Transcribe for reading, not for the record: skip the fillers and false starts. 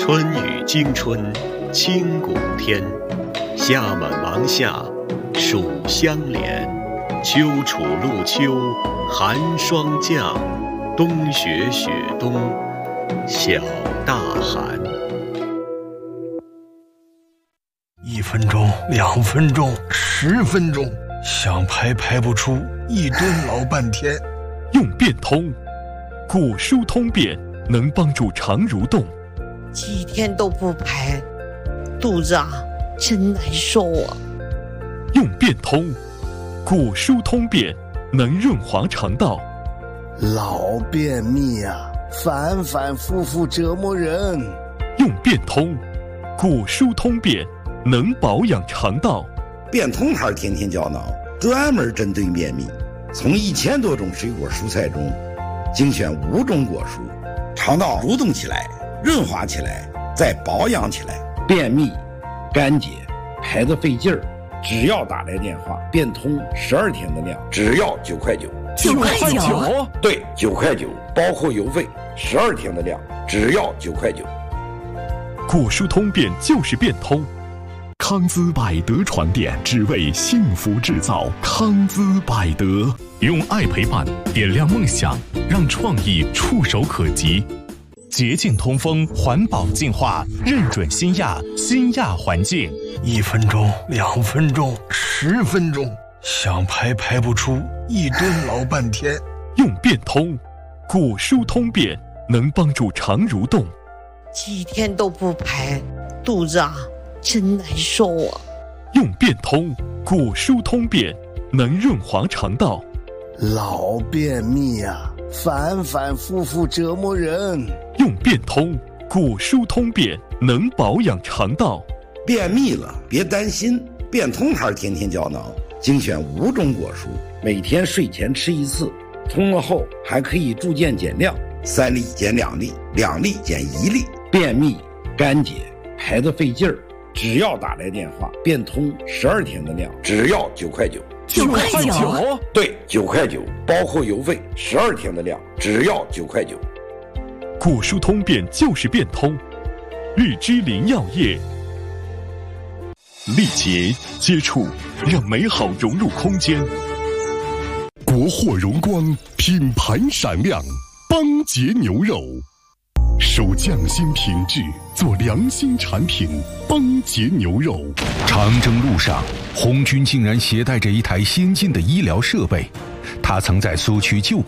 春雨惊春清谷天，夏满芒夏暑相连，秋处露秋寒霜降，冬雪雪冬小大寒。 1分钟、2分钟、10分钟，想排不出，一蹲老半天。 用变通，古书通便能帮助肠蠕动。 几天都不排，肚子真难受啊。 用变通，古书通便能润滑肠道。 老便秘反反复复折磨人。 用变通，古书通便能保养肠道。 变通牌天天胶囊专门针对便秘，从1000多种水果蔬菜中精选5种果蔬，肠道蠕动起来，润滑起来，再保养起来。便秘、干结、排得费劲儿，只要打来电话，变通12天的量，只要9块9。 9块9？ 对，9块9，包括邮费，12天的量，只要9块9。 古书通便就是变通。 康姿百德床垫，只为幸福制造。康姿百德，用爱陪伴点亮梦想，让创意触手可及。洁净通风，环保净化，认准新亚，新亚环境。 1分钟、2分钟、10分钟，想排不出，一蹲老半天。 用变通，古书通便能帮助肠蠕动。 几天都不排，肚子真难受啊。 用变通，古书通便能润滑肠道。 老便秘反反复复折磨人。 用变通，古书通便能保养肠道。 便秘了别担心，变通牌天天胶囊精选5种果蔬，每天睡前吃1次，通了后还可以逐渐减量，3粒减2粒，2粒减1粒。便秘、干结、排得费劲儿，只要打来电话，变通12天的量，只要9块9。 9块9？ 对，9块9，包括邮费，12天的量，只要9块9。 古书通便就是变通。玉芝林药业。力竭接触，让美好融入空间。 国货荣光，品牌闪亮，邦杰牛肉，守匠心品质，做良心产品。邦杰牛肉。 长征路上，红军竟然携带着一台先进的医疗设备，他曾在苏区救